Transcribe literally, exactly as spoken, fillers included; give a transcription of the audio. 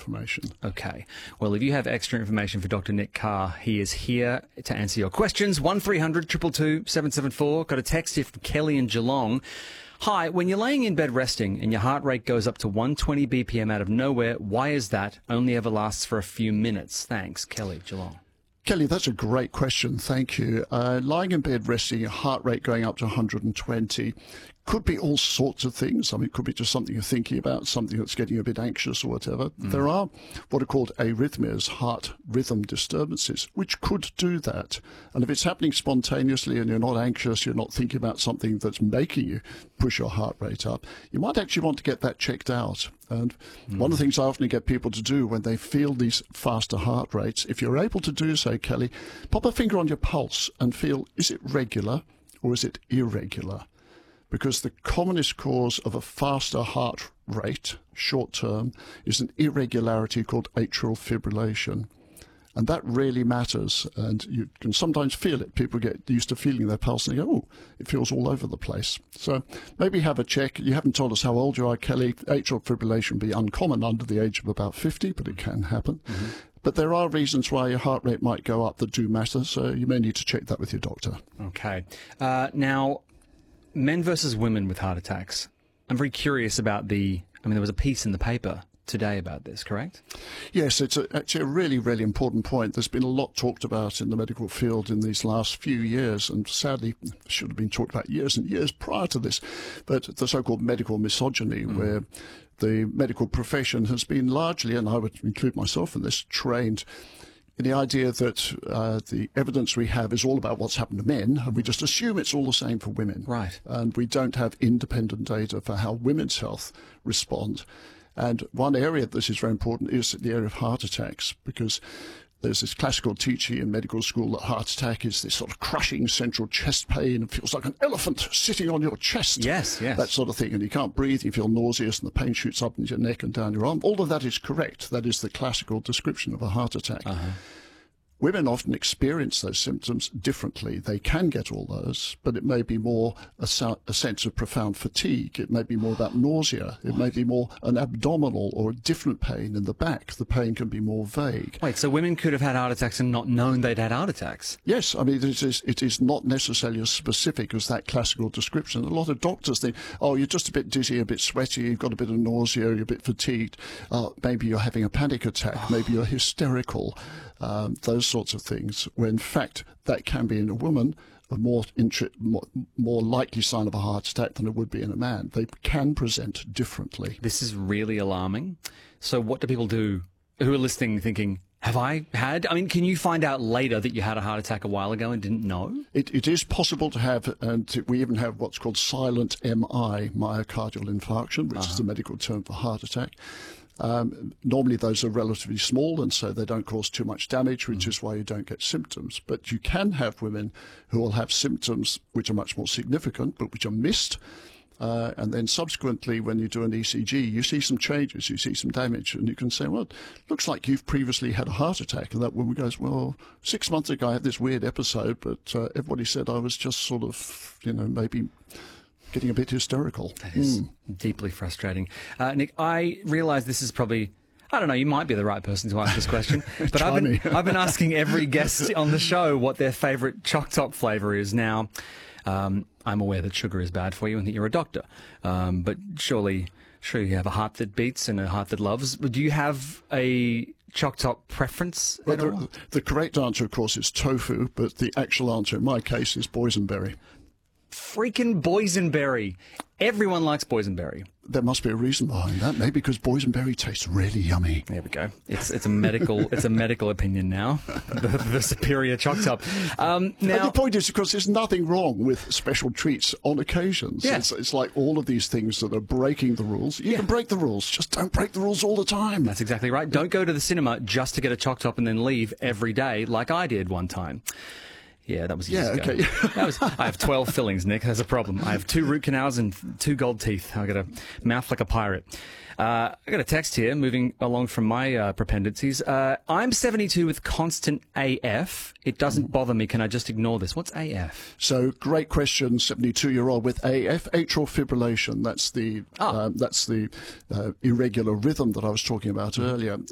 information. Okay. Well, if you have extra information for Doctor Nick Carr, he is here to answer your questions. one three hundred two two two seven seven four. Got a text here from Kelly in Geelong. Hi, when you're laying in bed resting and your heart rate goes up to one hundred twenty B P M out of nowhere, why is that? Only ever lasts for a few minutes. Thanks, Kelly, Geelong. Kelly, that's a great question. Thank you. Uh, lying in bed resting, your heart rate going up to one hundred twenty could be all sorts of things. I mean, it could be just something you're thinking about, something that's getting you a bit anxious or whatever. Mm. There are what are called arrhythmias, heart rhythm disturbances, which could do that. And if it's happening spontaneously and you're not anxious, you're not thinking about something that's making you push your heart rate up, you might actually want to get that checked out. And mm. one of the things I often get people to do when they feel these faster heart rates, if you're able to do so, Kelly, pop a finger on your pulse and feel, is it regular or is it irregular? Because the commonest cause of a faster heart rate, short term, is an irregularity called atrial fibrillation. And that really matters. And you can sometimes feel it. People get used to feeling their pulse and they go, oh, it feels all over the place. So maybe have a check. You haven't told us how old you are, Kelly. Atrial fibrillation would be uncommon under the age of about fifty, but it can happen. Mm-hmm. But there are reasons why your heart rate might go up that do matter. So you may need to check that with your doctor. Okay. Uh, now... Men versus women with heart attacks. I'm very curious about the... I mean, there was a piece in the paper today about this, correct? Yes, it's a, actually a really, really important point. There's been a lot talked about in the medical field in these last few years, and sadly should have been talked about years and years prior to this, but the so-called medical misogyny, mm. where the medical profession has been largely, and I would include myself in this, trained in the idea that uh, the evidence we have is all about what's happened to men, and we just assume it's all the same for women. Right. And we don't have independent data for how women's health respond. And one area that is very important is the area of heart attacks, because there's this classical teaching in medical school that heart attack is this sort of crushing central chest pain. It feels like an elephant sitting on your chest. Yes, yes. That sort of thing. And you can't breathe, you feel nauseous, and the pain shoots up into your neck and down your arm. All of that is correct. That is the classical description of a heart attack. Uh-huh. Women often experience those symptoms differently. They can get all those, but it may be more a, so- a sense of profound fatigue. It may be more about nausea. It may be more an abdominal or a different pain in the back. The pain can be more vague. Wait, so women could have had heart attacks and not known they'd had heart attacks? Yes, I mean, it is, it is not necessarily as specific as that classical description. A lot of doctors think, oh, you're just a bit dizzy, a bit sweaty, you've got a bit of nausea, you're a bit fatigued, uh, maybe you're having a panic attack, maybe you're hysterical. Um, those sorts of things, when in fact that can be in a woman a more, intri- more more likely sign of a heart attack than it would be in a man. They can present differently. This is really alarming. So what do people do who are listening thinking, have I had? I mean, can you find out later that you had a heart attack a while ago and didn't know? It, it is possible to have, and we even have what's called silent M I, myocardial infarction, which uh-huh. is the medical term for heart attack. Um, normally those are relatively small and so they don't cause too much damage, which mm. is why you don't get symptoms. But you can have women who will have symptoms which are much more significant but which are missed. Uh, and then subsequently when you do an E C G, you see some changes, you see some damage, and you can say, well, it looks like you've previously had a heart attack. And that woman goes, well, six months ago I had this weird episode, but uh, everybody said I was just sort of, you know, maybe... getting a bit hysterical. That is mm. deeply frustrating. Uh, Nick, I realise this is probably, I don't know, you might be the right person to ask this question, but I've been, I've been asking every guest on the show what their favourite Choc Top flavour is. Now, um, I'm aware that sugar is bad for you and that you're a doctor, um, but surely, surely you have a heart that beats and a heart that loves. Do you have a Choc Top preference? Well, the, the correct answer, of course, is tofu, but the actual answer in my case is boysenberry. Freaking boysenberry. Everyone likes boysenberry. There must be a reason behind that. Maybe because boysenberry tastes really yummy. There we go. It's it's a medical it's a medical opinion now. The, the superior Choc Top. Um, now and the point is, of course, there's nothing wrong with special treats on occasions. Yeah. It's, it's like all of these things that are breaking the rules. You yeah. can break the rules, just don't break the rules all the time. That's exactly right. Don't go to the cinema just to get a Choc Top and then leave every day like I did one time. Yeah, that was years yeah, ago. Okay. that was, I have twelve fillings, Nick. That's a problem. I have two root canals and two gold teeth. I've got a mouth like a pirate. Uh, I got a text here, moving along from my uh, propensities. Uh, I'm seventy-two with constant A F. It doesn't bother me. Can I just ignore this? What's A F? So, great question, seventy-two-year-old with A F, atrial fibrillation. That's the, oh. um, that's the uh, irregular rhythm that I was talking about mm. earlier.